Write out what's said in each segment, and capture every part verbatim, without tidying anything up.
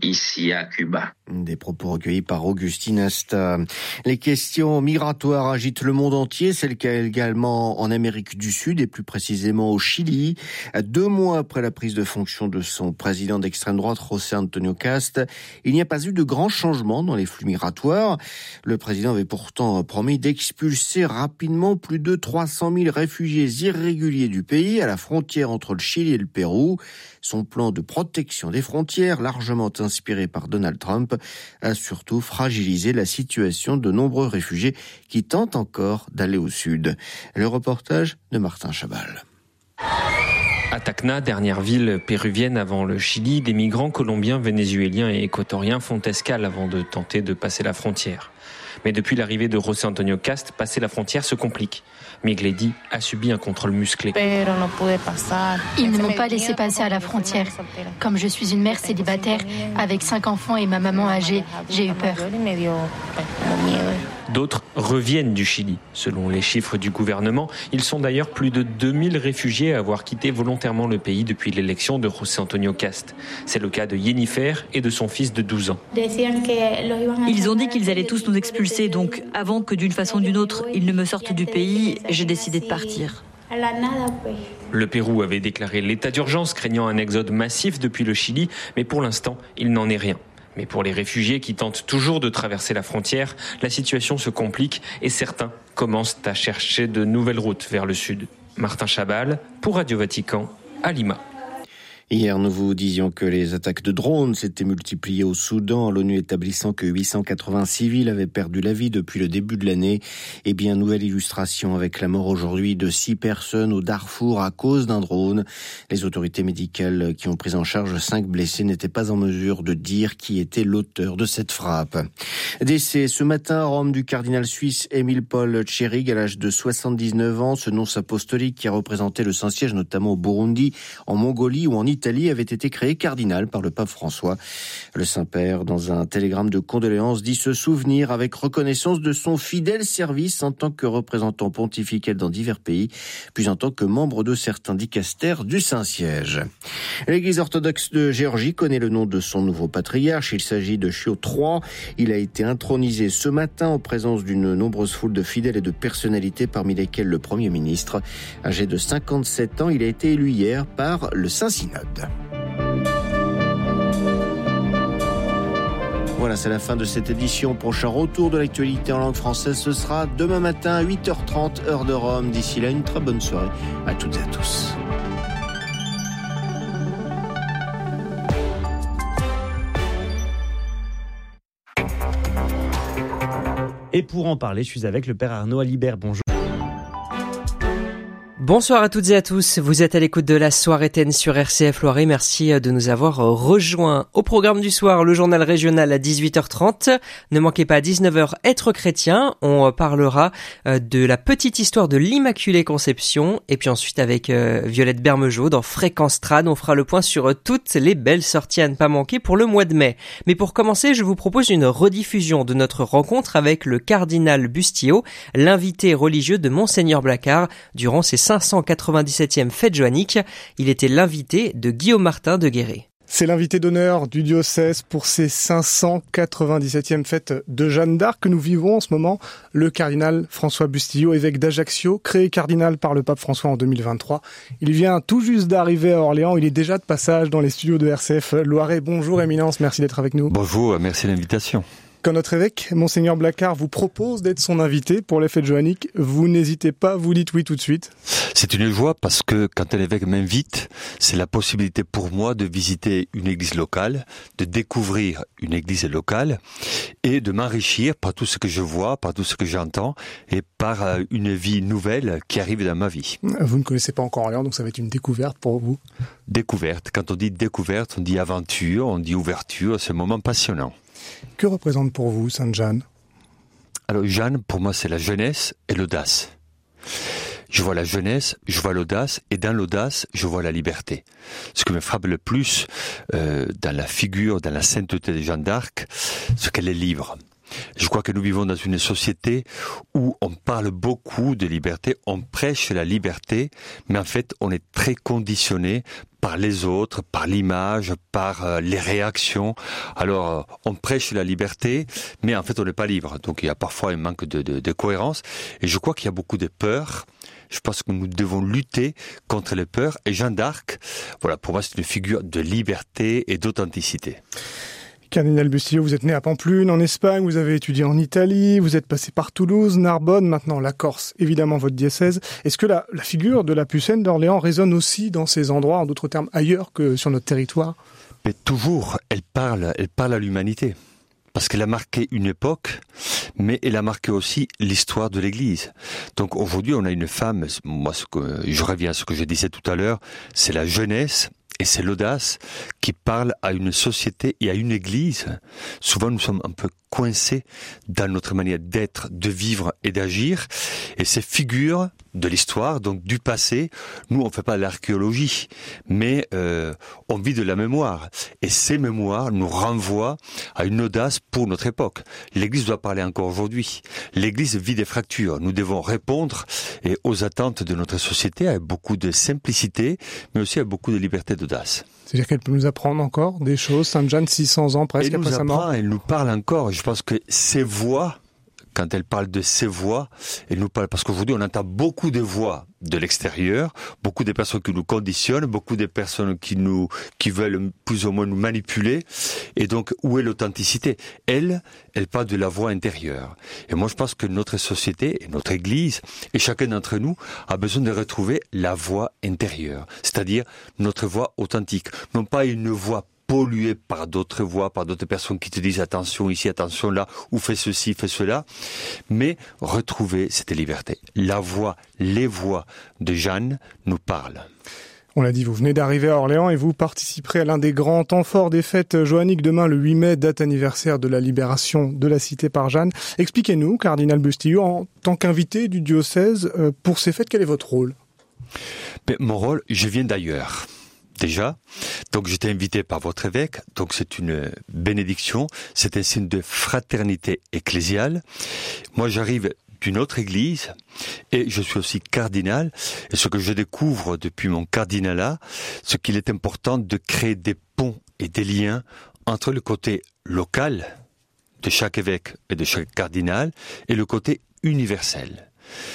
ici à Cuba. Des propos recueillis par Augustine Asta. Les questions migratoires agitent le monde entier, c'est le cas également en Amérique du Sud et plus précisément au Chili. Deux mois après la prise de fonction de son président d'extrême droite, José Antonio Cast, il n'y a pas eu de grands changements dans les flux migratoires. Le président avait pourtant promis d'expulser rapidement plus de trois cent mille réfugiés irréguliers du pays à la frontière entre le Chili et le Pérou. Son plan de protection des frontières, largement inspiré par Donald Trump, a surtout fragilisé la situation de nombreux réfugiés qui tentent encore d'aller au sud. Le reportage de Martin Chabal. À Tacna, dernière ville péruvienne avant le Chili, des migrants colombiens, vénézuéliens et équatoriens font escale avant de tenter de passer la frontière. Mais depuis l'arrivée de José Antonio Cast, passer la frontière se complique. Migledi a subi un contrôle musclé. Ils ne m'ont pas laissé passer à la frontière. Comme je suis une mère célibataire, avec cinq enfants et ma maman âgée, j'ai eu peur. D'autres reviennent du Chili. Selon les chiffres du gouvernement, ils sont d'ailleurs plus de deux mille réfugiés à avoir quitté volontairement le pays depuis l'élection de José Antonio Cast. C'est le cas de Yennifer et de son fils de douze ans. Ils ont dit qu'ils allaient tous nous expulser, donc avant que d'une façon ou d'une autre, ils ne me sortent du pays, j'ai décidé de partir. Le Pérou avait déclaré l'état d'urgence, craignant un exode massif depuis le Chili, mais pour l'instant, il n'en est rien. Mais pour les réfugiés qui tentent toujours de traverser la frontière, la situation se complique et certains commencent à chercher de nouvelles routes vers le sud. Martin Chabal, pour Radio Vatican, à Lima. Hier, nous vous disions que les attaques de drones s'étaient multipliées au Soudan, l'ONU établissant que huit cent quatre-vingts civils avaient perdu la vie depuis le début de l'année. Et bien, nouvelle illustration avec la mort aujourd'hui de six personnes au Darfour à cause d'un drone. Les autorités médicales qui ont pris en charge cinq blessés n'étaient pas en mesure de dire qui était l'auteur de cette frappe. Décès ce matin à Rome du cardinal suisse Émile Paul Tchérig à l'âge de soixante-dix-neuf ans. Ce nonce apostolique qui a représenté le Saint-Siège notamment au Burundi, en Mongolie ou en Italie avait été créé cardinal par le pape François. Le Saint-Père, dans un télégramme de condoléances, dit se souvenir avec reconnaissance de son fidèle service en tant que représentant pontifical dans divers pays, puis en tant que membre de certains dicastères du Saint-Siège. L'Église orthodoxe de Géorgie connaît le nom de son nouveau patriarche. Il s'agit de Chio trois. Il a été intronisé ce matin en présence d'une nombreuse foule de fidèles et de personnalités, parmi lesquelles le Premier ministre. Âgé de cinquante-sept ans, il a été élu hier par le Saint-Synode. Voilà, c'est la fin de cette édition. Prochain retour de l'actualité en langue française, ce sera demain matin à huit heures trente, heure de Rome. D'ici là, une très bonne soirée à toutes et à tous. Et pour en parler, je suis avec le Père Arnaud Alibert. Bonjour. Bonsoir à toutes et à tous, vous êtes à l'écoute de la soirée T N sur R C F Loiret, merci de nous avoir rejoints. Au programme du soir, le journal régional à dix-huit heures trente, ne manquez pas à dix-neuf heures Être chrétien, on parlera de la petite histoire de l'Immaculée Conception, et puis ensuite avec Violette Bermejeau dans Fréquence Trad, on fera le point sur toutes les belles sorties à ne pas manquer pour le mois de mai. Mais pour commencer, je vous propose une rediffusion de notre rencontre avec le cardinal Bustillo, l'invité religieux de Monseigneur Blacard, durant ses cinq cent quatre-vingt-dix-septième fête joannique. Il était l'invité de Guillaume Martin de Guéret. C'est l'invité d'honneur du diocèse pour ces cinq cent quatre-vingt-dix-septième fête de Jeanne d'Arc que nous vivons en ce moment. Le cardinal François Bustillo, évêque d'Ajaccio, créé cardinal par le pape François en deux mille vingt-trois. Il vient tout juste d'arriver à Orléans. Il est déjà de passage dans les studios de R C F Loiret. Bonjour Éminence, merci d'être avec nous. Bonjour, merci de l'invitation. Quand notre évêque, Monseigneur Blacard, vous propose d'être son invité pour les fêtes joanniques, vous n'hésitez pas, vous dites oui tout de suite. C'est une joie parce que quand un évêque m'invite, c'est la possibilité pour moi de visiter une église locale, de découvrir une église locale et de m'enrichir par tout ce que je vois, par tout ce que j'entends et par une vie nouvelle qui arrive dans ma vie. Vous ne connaissez pas encore Orléans, donc ça va être une découverte pour vous. Découverte. Quand on dit découverte, on dit aventure, on dit ouverture, c'est un moment passionnant. Que représente pour vous Sainte Jeanne ? Alors Jeanne, pour moi, c'est la jeunesse et l'audace. Je vois la jeunesse, je vois l'audace, et dans l'audace, je vois la liberté. Ce qui me frappe le plus euh, dans la figure, dans la sainteté de Jeanne d'Arc, ce qu'elle est libre. Je crois que nous vivons dans une société où on parle beaucoup de liberté, on prêche la liberté, mais en fait, on est très conditionné par les autres, par l'image, par euh, les réactions. Alors, euh, on prêche la liberté, mais en fait, on n'est pas libre. Donc, il y a parfois un manque de, de, de cohérence. Et je crois qu'il y a beaucoup de peur. Je pense que nous devons lutter contre les peurs. Et Jeanne d'Arc, voilà, pour moi, c'est une figure de liberté et d'authenticité. Cardinal Bustillo, vous êtes né à Pampelune, en Espagne, vous avez étudié en Italie, vous êtes passé par Toulouse, Narbonne, maintenant la Corse, évidemment votre diocèse. Est-ce que la, la figure de la Pucelle d'Orléans résonne aussi dans ces endroits, en d'autres termes, ailleurs que sur notre territoire ? Mais toujours, elle parle, elle parle à l'humanité. Parce qu'elle a marqué une époque, mais elle a marqué aussi l'histoire de l'Église. Donc aujourd'hui, on a une femme, moi, ce que, je reviens à ce que je disais tout à l'heure, c'est la jeunesse, et c'est l'audace qui parle à une société et à une église. Souvent, nous sommes un peu coincés dans notre manière d'être, de vivre et d'agir. Et ces figures de l'histoire, donc du passé, nous, on ne fait pas de l'archéologie, mais euh, on vit de la mémoire. Et ces mémoires nous renvoient à une audace pour notre époque. L'Église doit parler encore aujourd'hui. L'Église vit des fractures. Nous devons répondre et aux attentes de notre société avec beaucoup de simplicité, mais aussi avec beaucoup de liberté d'audace. C'est-à-dire qu'elle peut nous apprendre encore des choses. Sainte Jeanne, six cents ans presque elle après nous sa apprend, mort. Elle nous parle encore. Je pense que ces voix, quand elle parle de ses voix, elle nous parle, parce qu'aujourd'hui on entend beaucoup de voix de l'extérieur, beaucoup de personnes qui nous conditionnent, beaucoup de personnes qui nous, qui veulent plus ou moins nous manipuler. Et donc, où est l'authenticité? Elle, elle parle de la voix intérieure. Et moi, je pense que notre société, et notre Église, et chacun d'entre nous a besoin de retrouver la voix intérieure. C'est-à-dire notre voix authentique. Non pas une voix pollué par d'autres voix, par d'autres personnes qui te disent attention ici, attention là, ou fais ceci, fais cela, mais retrouver cette liberté. La voix, les voix de Jeanne nous parlent. On l'a dit, vous venez d'arriver à Orléans et vous participerez à l'un des grands temps forts des fêtes joanniques demain, le huit mai, date anniversaire de la libération de la cité par Jeanne. Expliquez-nous, Cardinal Bustillo, en tant qu'invité du diocèse, pour ces fêtes, quel est votre rôle ? Mais mon rôle, je viens d'ailleurs. Déjà, donc j'étais invité par votre évêque, donc c'est une bénédiction, c'est un signe de fraternité ecclésiale. Moi j'arrive d'une autre église et je suis aussi cardinal, et ce que je découvre depuis mon cardinalat, c'est qu'il est important de créer des ponts et des liens entre le côté local de chaque évêque et de chaque cardinal et le côté universel.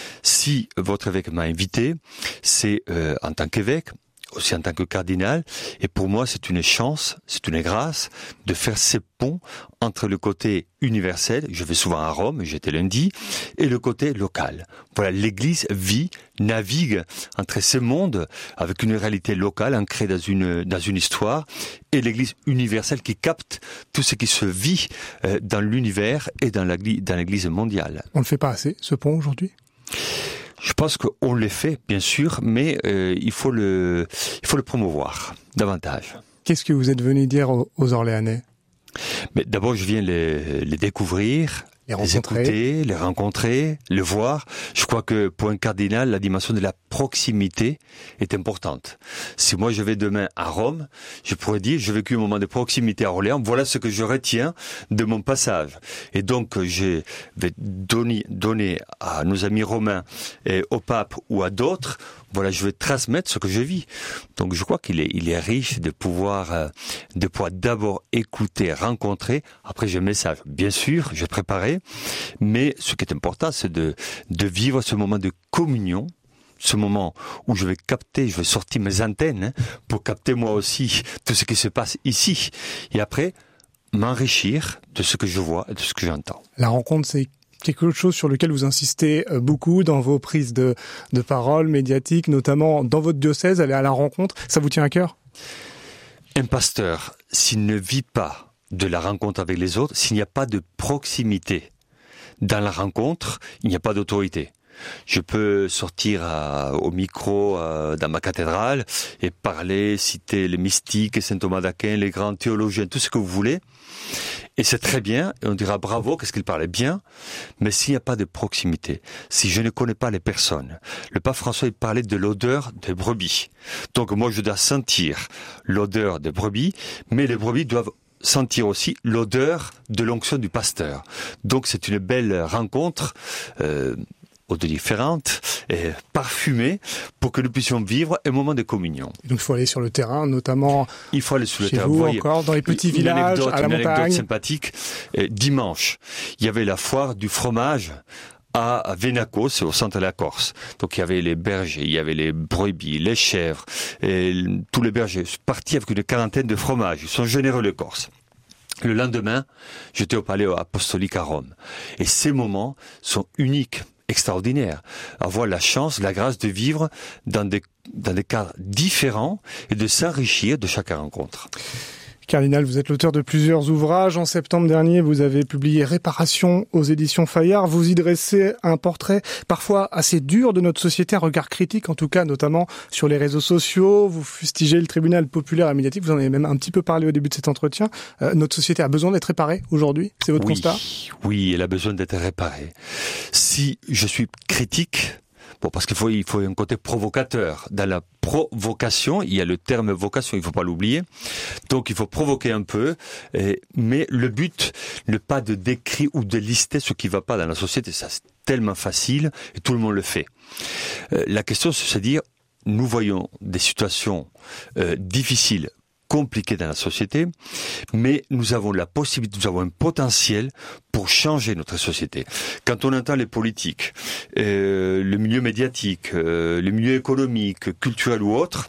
Si votre évêque m'a invité, c'est euh, en tant qu'évêque, aussi en tant que cardinal, et pour moi c'est une chance, c'est une grâce de faire ces ponts entre le côté universel, je vais souvent à Rome, j'étais lundi, et le côté local. Voilà, l'Église vit, navigue entre ces mondes avec une réalité locale ancrée dans une, dans une histoire, et l'Église universelle qui capte tout ce qui se vit euh, dans l'univers et dans l'Église, dans l'Église mondiale. On ne le fait pas assez, ce pont, aujourd'hui ? Je pense qu'on l'est fait, bien sûr, mais euh, il faut le, il faut le promouvoir davantage. Qu'est-ce que vous êtes venu dire aux, aux Orléanais ? Mais d'abord, je viens les, les découvrir, les, les écouter, les rencontrer, les voir. Je crois que pour un cardinal, la dimension de la proximité est importante. Si moi je vais demain à Rome, je pourrais dire, j'ai vécu un moment de proximité à Orléans, voilà ce que je retiens de mon passage. Et donc, je vais donner, donner à nos amis romains et au pape ou à d'autres, voilà, je vais transmettre ce que je vis. Donc, je crois qu'il est, il est riche de pouvoir, euh, de pouvoir d'abord écouter, rencontrer. Après, j'ai un message. Bien sûr, j'ai préparé. Mais ce qui est important, c'est de, de vivre ce moment de communion. Ce moment où je vais capter, je vais sortir mes antennes hein, pour capter moi aussi tout ce qui se passe ici. Et après, m'enrichir de ce que je vois et de ce que j'entends. La rencontre, c'est quelque chose sur lequel vous insistez beaucoup dans vos prises de, de parole médiatiques, notamment dans votre diocèse, aller à la rencontre. Ça vous tient à cœur ? Un pasteur, s'il ne vit pas de la rencontre avec les autres, s'il n'y a pas de proximité dans la rencontre, il n'y a pas d'autorité. Je peux sortir à, au micro à, dans ma cathédrale et parler, citer les mystiques, Saint Thomas d'Aquin, les grands théologiens, tout ce que vous voulez. Et c'est très bien, et on dira bravo, qu'est-ce qu'il parlait bien. Mais s'il n'y a pas de proximité, si je ne connais pas les personnes, le pape François il parlait de l'odeur des brebis. Donc moi je dois sentir l'odeur des brebis, mais les brebis doivent sentir aussi l'odeur de l'onction du pasteur. Donc c'est une belle rencontre, euh, odeurs différentes, et parfumées, pour que nous puissions vivre un moment de communion. Donc il faut aller sur le terrain, notamment il faut aller sur le chez terrain. vous, voyez, encore, dans les petits une villages, anecdote, à la une montagne. anecdote sympathique. Et dimanche, il y avait la foire du fromage à Venaco, c'est au centre de la Corse. Donc il y avait les bergers, il y avait les brebis, les chèvres, et tous les bergers partis avec une quarantaine de fromages. Ils sont généreux les Corses. Le lendemain, j'étais au Palais apostolique à Rome. Et ces moments sont uniques, extraordinaires. Avoir la chance, la grâce de vivre dans des, dans des cadres différents et de s'enrichir de chaque rencontre. Cardinal, vous êtes l'auteur de plusieurs ouvrages. En septembre dernier, vous avez publié Réparation aux éditions Fayard. Vous y dressez un portrait parfois assez dur de notre société, un regard critique en tout cas, notamment sur les réseaux sociaux. Vous fustigez le tribunal populaire et médiatique. Vous en avez même un petit peu parlé au début de cet entretien. Euh, notre société a besoin d'être réparée aujourd'hui. C'est votre oui, constat ? Oui, elle a besoin d'être réparée. Si je suis critique, bon, parce qu'il faut, il faut un côté provocateur. Dans la provocation, il y a le terme vocation, il ne faut pas l'oublier. Donc il faut provoquer un peu, et, mais le but n'est pas de décrire ou de lister ce qui ne va pas dans la société. Ça, c'est tellement facile et tout le monde le fait. Euh, la question, c'est de se dire, nous voyons des situations euh, difficiles, compliqué dans la société, mais nous avons la possibilité, nous avons un potentiel pour changer notre société. Quand on entend les politiques, euh, le milieu médiatique, euh, le milieu économique, culturel ou autre,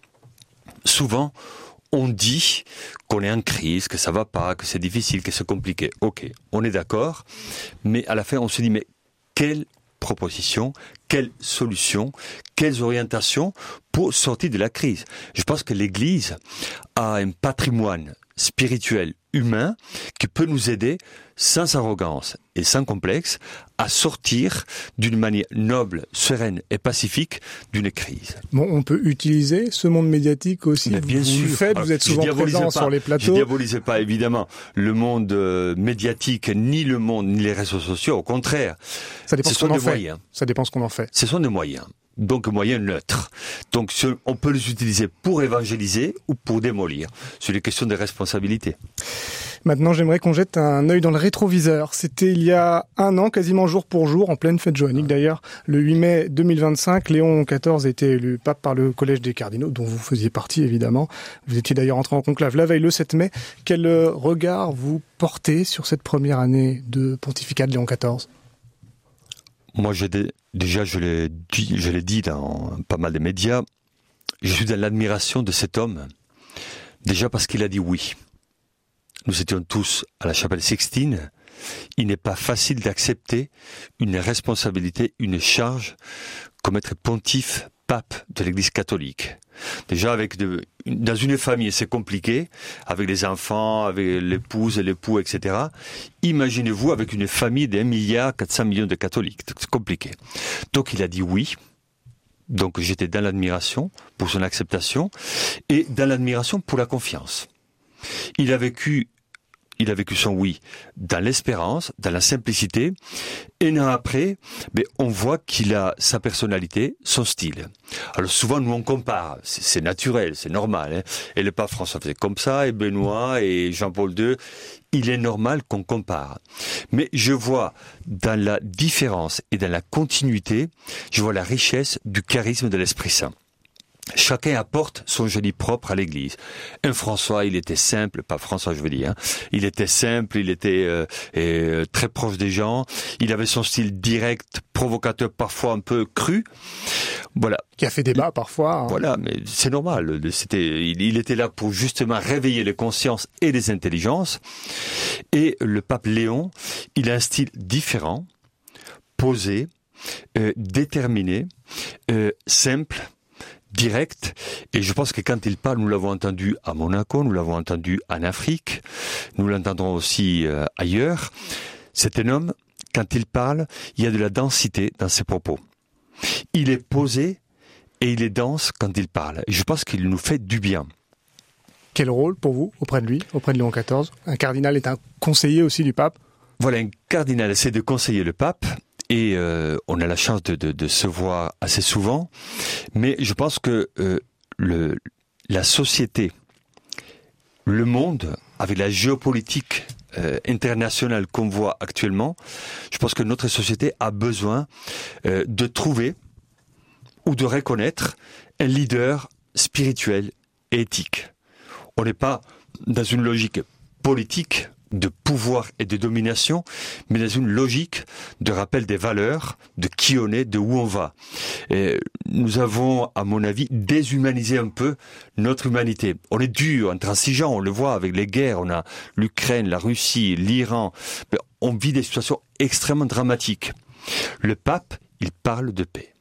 souvent on dit qu'on est en crise, que ça va pas, que c'est difficile, que c'est compliqué. Ok, on est d'accord, mais à la fin on se dit mais quelle propositions, quelles solutions, quelles orientations pour sortir de la crise. Je pense que l'Église a un patrimoine spirituel, humain, qui peut nous aider sans arrogance et sans complexe à sortir d'une manière noble, sereine et pacifique d'une crise. Bon, on peut utiliser ce monde médiatique aussi. Mais bien vous sûr. le faites, Alors, vous êtes souvent présent sur les plateaux. Je ne diabolise pas évidemment le monde euh, médiatique, ni le monde, ni les réseaux sociaux. Au contraire, ça dépend ce ce sont qu'on en des fait. moyens. Ça dépend ce qu'on en fait. Ce sont des moyens. Donc moyens neutres. Donc on peut les utiliser pour évangéliser ou pour démolir. C'est une question de responsabilité. Maintenant, j'aimerais qu'on jette un œil dans le rétroviseur. C'était il y a un an, quasiment jour pour jour, en pleine fête joannique d'ailleurs, le huit mai deux mille vingt-cinq, Léon quatorze a été élu pape par le Collège des cardinaux, dont vous faisiez partie évidemment. Vous étiez d'ailleurs entré en conclave la veille, le sept mai. Quel regard vous portez sur cette première année de pontificat de Léon quatorze ? Moi, j'ai des... déjà, je l'ai dit, je l'ai dit dans pas mal de médias, je suis dans l'admiration de cet homme. Déjà parce qu'il a dit oui. Nous étions tous à la chapelle Sixtine. Il n'est pas facile d'accepter une responsabilité, une charge comme être pontife, pape de l'Église catholique. Déjà, avec de, dans une famille, c'est compliqué, avec les enfants, avec l'épouse et l'époux, et cetera. Imaginez-vous avec une famille d'un milliard quatre cents millions de catholiques. C'est compliqué. Donc, il a dit oui. Donc, j'étais dans l'admiration pour son acceptation et dans l'admiration pour la confiance. Il a vécu Il a vécu son oui dans l'espérance, dans la simplicité, et un an après, mais on voit qu'il a sa personnalité, son style. Alors souvent, nous on compare, c'est, c'est naturel, c'est normal. Hein. Et le pape François faisait comme ça, et Benoît, et Jean-Paul deux, il est normal qu'on compare. Mais je vois dans la différence et dans la continuité, je vois la richesse du charisme de l'Esprit Saint. Chacun apporte son génie propre à l'Église. Un François, il était simple, pas François je veux dire, hein. Il était simple, il était euh, euh, très proche des gens, il avait son style direct, provocateur, parfois un peu cru. Voilà. Qui a fait débat parfois. Hein. Voilà, mais c'est normal. C'était, il, il était là pour justement réveiller les consciences et les intelligences. Et le pape Léon, il a un style différent, posé, euh, déterminé, euh, simple, direct, et je pense que quand il parle, nous l'avons entendu à Monaco, nous l'avons entendu en Afrique, nous l'entendrons aussi euh, ailleurs. C'est un homme, quand il parle, il y a de la densité dans ses propos. Il est posé et il est dense quand il parle. Et je pense qu'il nous fait du bien. Quel rôle pour vous auprès de lui, auprès de Léon quatorze ? Un cardinal est un conseiller aussi du pape ? Voilà, un cardinal essaie de conseiller le pape. Et euh, on a la chance de, de, de se voir assez souvent, mais je pense que euh, le, la société, le monde avec la géopolitique euh, internationale qu'on voit actuellement, je pense que notre société a besoin euh, de trouver ou de reconnaître un leader spirituel et éthique. On n'est pas dans une logique politique de pouvoir et de domination, mais dans une logique de rappel des valeurs, de qui on est, de où on va. Et nous avons, à mon avis, déshumanisé un peu notre humanité. On est dur, intransigeant, on le voit avec les guerres, on a l'Ukraine, la Russie, l'Iran. On vit des situations extrêmement dramatiques. Le pape, il parle de paix.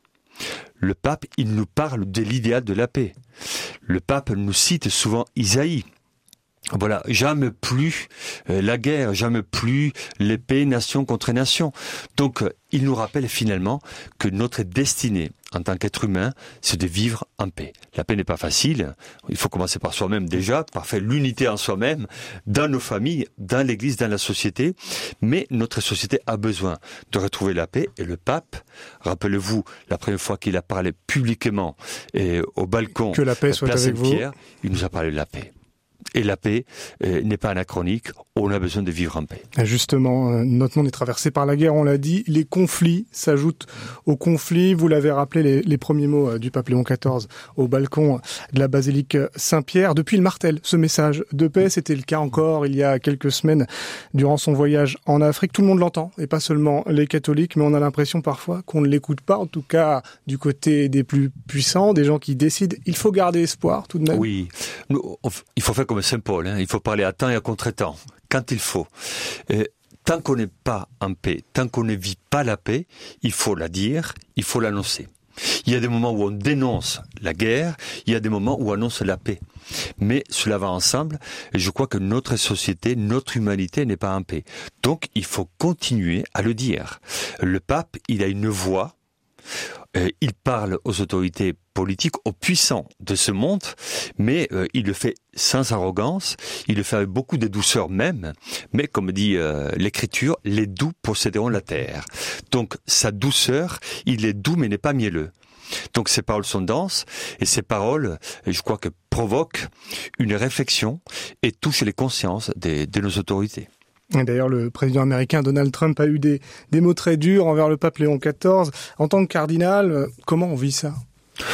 Le pape, il nous parle de l'idéal de la paix. Le pape nous cite souvent Isaïe. Voilà, jamais plus euh, la guerre, jamais plus l'épée nation contre nation. Donc, euh, il nous rappelle finalement que notre destinée en tant qu'être humain, c'est de vivre en paix. La paix n'est pas facile. Il faut commencer par soi-même déjà, par faire l'unité en soi-même, dans nos familles, dans l'Église, dans la société. Mais notre société a besoin de retrouver la paix. Et le pape, rappelez-vous, la première fois qu'il a parlé publiquement et au balcon que la paix soit Place avec Saint-Pierre, il nous a parlé de la paix. Et la paix euh, n'est pas anachronique, on a besoin de vivre en paix. Justement, euh, notre monde est traversé par la guerre, on l'a dit, les conflits s'ajoutent aux conflits. Vous l'avez rappelé, les, les premiers mots euh, du pape Léon quatorze au balcon de la basilique Saint-Pierre. Depuis, il martèle ce message de paix. C'était le cas encore il y a quelques semaines durant son voyage en Afrique. Tout le monde l'entend, et pas seulement les catholiques, mais on a l'impression parfois qu'on ne l'écoute pas, en tout cas du côté des plus puissants, des gens qui décident. Il faut garder espoir tout de même. Oui, Nous, il faut faire comme Saint Paul, hein. Il faut parler à temps et à contre-temps, quand il faut. Et tant qu'on n'est pas en paix, tant qu'on ne vit pas la paix, il faut la dire, il faut l'annoncer. Il y a des moments où on dénonce la guerre, il y a des moments où on annonce la paix. Mais cela va ensemble, et je crois que notre société, notre humanité n'est pas en paix. Donc il faut continuer à le dire. Le pape, il a une voix. Euh, il parle aux autorités politiques, aux puissants de ce monde, mais euh, il le fait sans arrogance, il le fait avec beaucoup de douceur même, mais comme dit euh, l'Écriture, les doux posséderont la terre. Donc sa douceur, il est doux mais n'est pas mielleux. Donc ces paroles sont denses, et ces paroles, je crois que provoquent une réflexion et touchent les consciences des, de nos autorités. Et d'ailleurs, le président américain Donald Trump a eu des, des mots très durs envers le pape Léon quatorze. En tant que cardinal, comment on vit ça ?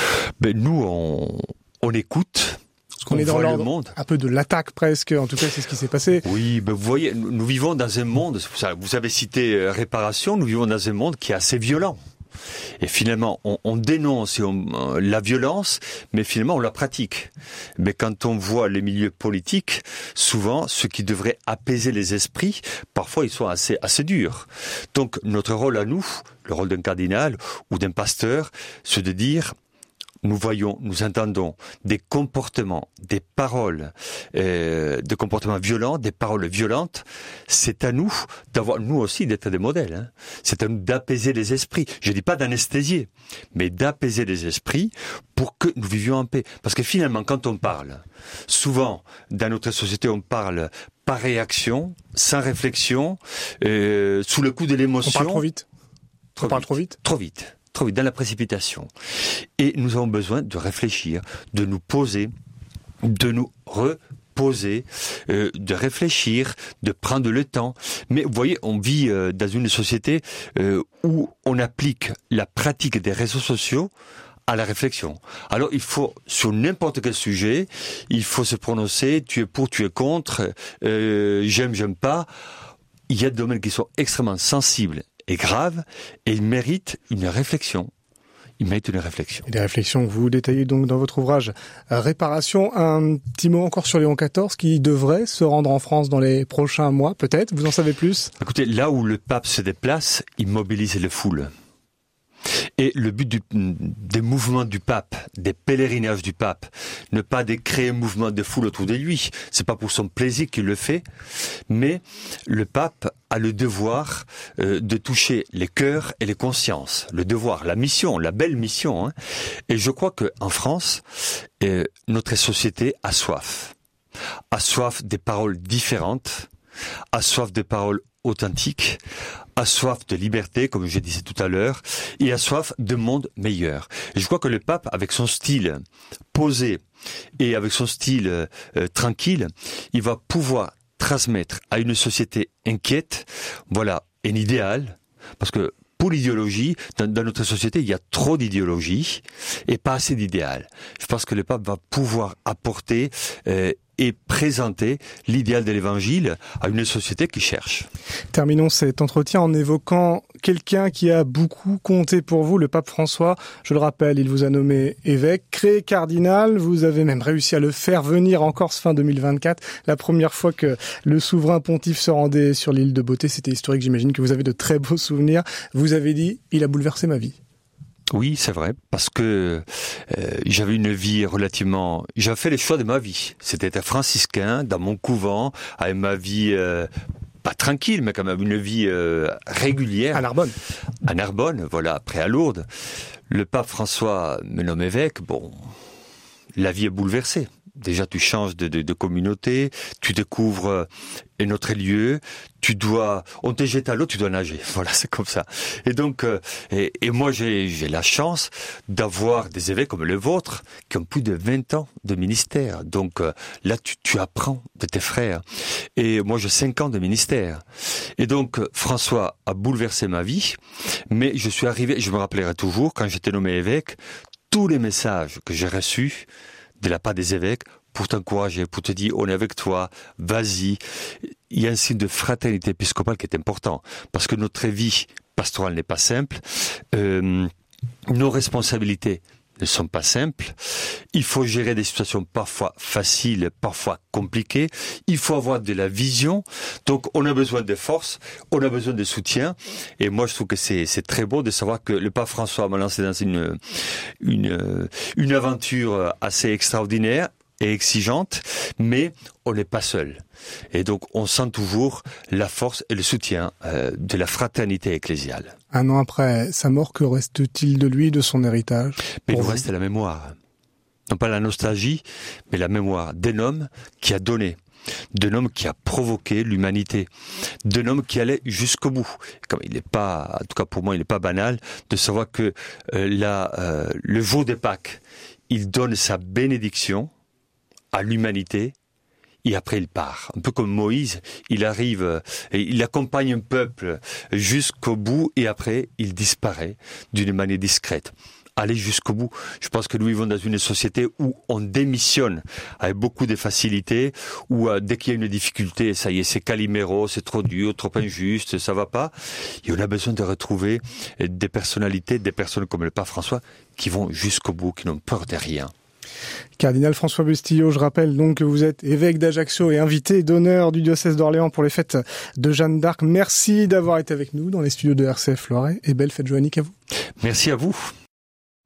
Ben nous, on, on écoute. Parce qu'on on est dans l'ordre un peu de l'attaque presque, en tout cas c'est ce qui s'est passé. Oui, ben vous voyez, nous, nous vivons dans un monde, vous avez cité euh, réparation, nous vivons dans un monde qui est assez violent. Et finalement, on, on dénonce et on, euh, la violence, mais finalement on la pratique. Mais quand on voit les milieux politiques, souvent, ceux qui devraient apaiser les esprits, parfois ils sont assez, assez durs. Donc notre rôle à nous, le rôle d'un cardinal ou d'un pasteur, c'est de dire... Nous voyons, nous entendons des comportements, des paroles, euh, des comportements violents, des paroles violentes. C'est à nous d'avoir, nous aussi, d'être des modèles. Hein. C'est à nous d'apaiser les esprits. Je dis pas d'anesthésier, mais d'apaiser les esprits pour que nous vivions en paix. Parce que finalement, quand on parle, souvent, dans notre société, on parle par réaction, sans réflexion, euh, sous le coup de l'émotion. On parle trop vite. Trop on parle vite. trop vite. Trop vite. Trop vite, dans la précipitation. Et nous avons besoin de réfléchir, de nous poser, de nous reposer, euh, de réfléchir, de prendre le temps. Mais vous voyez, on vit euh, dans une société euh, où on applique la pratique des réseaux sociaux à la réflexion. Alors il faut, sur n'importe quel sujet, il faut se prononcer, tu es pour, tu es contre, euh, j'aime, j'aime pas. Il y a des domaines qui sont extrêmement sensibles et grave, et il mérite une réflexion. Il mérite une réflexion. Et des réflexions que vous détaillez donc dans votre ouvrage Réparation. Un petit mot encore sur Léon quatorze qui devrait se rendre en France dans les prochains mois, peut-être. Vous en savez plus ? Écoutez, là où le pape se déplace, il mobilise les foules. Et le but du, des mouvements du pape, des pèlerinages du pape, ne pas de créer un mouvement de foule autour de lui. C'est pas pour son plaisir qu'il le fait, mais le pape a le devoir euh, de toucher les cœurs et les consciences. Le devoir, la mission, la belle mission. Hein. Et je crois que en France, euh, notre société a soif, a soif des paroles différentes, a soif des paroles authentiques, a soif de liberté, comme je disais tout à l'heure, et a soif de monde meilleur. Et je crois que le pape, avec son style posé et avec son style euh, tranquille, il va pouvoir transmettre à une société inquiète, voilà, un idéal, parce que pour l'idéologie, dans, dans notre société, il y a trop d'idéologie et pas assez d'idéal. Je pense que le pape va pouvoir apporter euh, et présenter l'idéal de l'évangile à une société qui cherche. Terminons cet entretien en évoquant quelqu'un qui a beaucoup compté pour vous, le pape François. Je le rappelle, il vous a nommé évêque, créé cardinal. Vous avez même réussi à le faire venir en Corse fin deux mille vingt-quatre. La première fois que le souverain pontife se rendait sur l'île de Beauté, c'était historique. J'imagine que vous avez de très beaux souvenirs. Vous avez dit, il a bouleversé ma vie. Oui, c'est vrai, parce que euh, j'avais une vie relativement... J'avais fait les choix de ma vie. C'était être franciscain, dans mon couvent, avec ma vie... Euh, pas tranquille, mais quand même une vie euh, régulière. À Narbonne. À Narbonne, voilà, après à Lourdes. Le pape François me nomme évêque, bon, la vie est bouleversée. Déjà, tu changes de, de, de communauté, tu découvres un autre lieu, tu dois, on te jette à l'eau, tu dois nager. Voilà, c'est comme ça. Et donc, euh, et, et moi, j'ai, j'ai la chance d'avoir des évêques comme le vôtre, qui ont plus de vingt ans de ministère. Donc euh, là, tu, tu apprends de tes frères. Et moi, j'ai cinq ans de ministère. Et donc, François a bouleversé ma vie, mais je suis arrivé, je me rappellerai toujours, quand j'étais nommé évêque, tous les messages que j'ai reçus de la part des évêques, pour t'encourager, pour te dire, on est avec toi, vas-y. Il y a un signe de fraternité épiscopale qui est important, parce que notre vie pastorale n'est pas simple, euh, nos responsabilités ne sont pas simples, il faut gérer des situations parfois faciles, parfois compliquées, il faut avoir de la vision, donc on a besoin de force, on a besoin de soutien, et moi je trouve que c'est, c'est très beau de savoir que le pape François m'a lancé dans une, une, une aventure assez extraordinaire et exigeante, mais on n'est pas seul. Et donc on sent toujours la force et le soutien euh, de la fraternité ecclésiale. Un an après sa mort, que reste-t-il de lui, de son héritage? Mais il nous reste la mémoire. Non pas la nostalgie, mais la mémoire d'un homme qui a donné, d'un homme qui a provoqué l'humanité, d'un homme qui allait jusqu'au bout. Comme il n'est pas, en tout cas pour moi, il n'est pas banal de savoir que euh, la, euh, le jour des Pâques, il donne sa bénédiction à l'humanité, et après il part. Un peu comme Moïse, il arrive, et il accompagne un peuple jusqu'au bout, et après il disparaît d'une manière discrète. Aller jusqu'au bout. Je pense que nous vivons dans une société où on démissionne avec beaucoup de facilité, où euh, dès qu'il y a une difficulté, ça y est, c'est Calimero, c'est trop dur, trop injuste, ça va pas. Et on a besoin de retrouver des personnalités, des personnes comme le pape François, qui vont jusqu'au bout, qui n'ont peur de rien. Cardinal François Bustillo, je rappelle donc que vous êtes évêque d'Ajaccio et invité d'honneur du diocèse d'Orléans pour les fêtes de Jeanne d'Arc. Merci d'avoir été avec nous dans les studios de R C F Loiret et belle fête joannique à vous. Merci à vous.